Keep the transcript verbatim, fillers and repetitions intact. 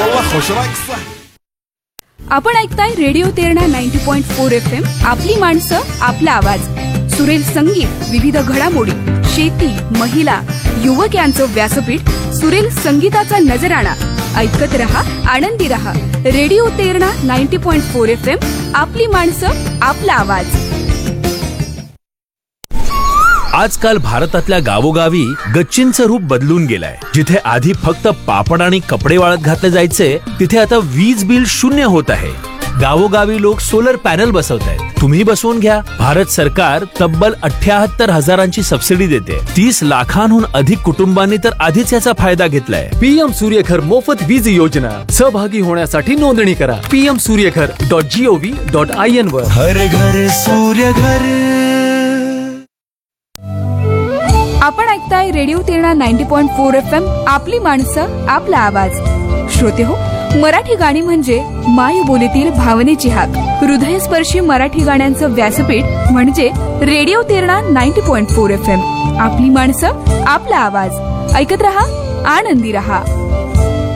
आपण ऐकताय radio Terna ninety point four F M. आपली माणसं, आपला आवाज. सुरेल संगीत, विविध घडामोडी, शेती, महिला, युवक यांचं व्यासपीठ. सुरेल संगीताचा नजराणा. ऐकत रहा, आनंदी रहा. Radio Terna ninety point four F M. आपली माणसं, आपला आवाज. आजकाल भारतातल्या गावोगावी गच्चींचं रूप बदलून गेलंय. जिथे आधी फक्त पापड आणि कपडे वाळत घातले जायचे, तिथे आता वीज बिल शून्य होत आहे. गावोगावी लोक सोलर पॅनल बसवतायत. तुम्ही बसवून घ्या. भारत सरकार तब्बल अठ्याहत्तर हजारांची सबसिडी देते. तीस लाखांहून अधिक कुटुंबांनी तर आधीच याचा फायदा घेतलाय. पीएम सूर्यघर मोफत वीज योजना. सहभागी होण्यासाठी नोंदणी करा PM Surya Ghar dot G O V dot I N वर. हर घर सूर्यघर. आपण ऐकताय radio Terna ninety point four F M. आपली माणसं, आपला आवाज. श्रोते हो, मराठी गाणी म्हणजे मायबोलीतील भावनेची हाक. हृदयस्पर्शी मराठी गाण्यांचं व्यासपीठ म्हणजे radio Terna ninety point four F M. आपली माणसं, आपला आवाज. ऐकत रहा, आनंदी रहा.